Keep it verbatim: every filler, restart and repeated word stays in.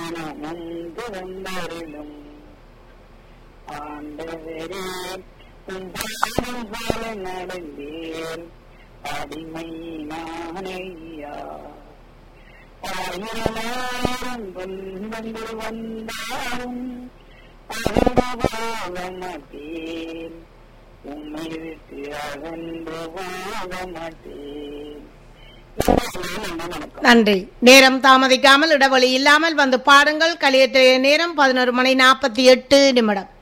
மனமுந்து வந்தருளும் ஆண்டவரே உம் பாதம் போல நடந்தேன் அடிமை நானையா ஆயிரம் துன்பங்கள் வந்தாலும் அகன்று மாட்டேன் உம்மை விட்டு அகன்று வாழ மாட்டேன். நன்றி. நேரம் தாமதிக்காமல் இடைவெளி இல்லாமல் வந்து பாடுங்கள். கலியத்திலே நேரம் பதினோரு மணி நாற்பத்தி எட்டு நிமிடம்.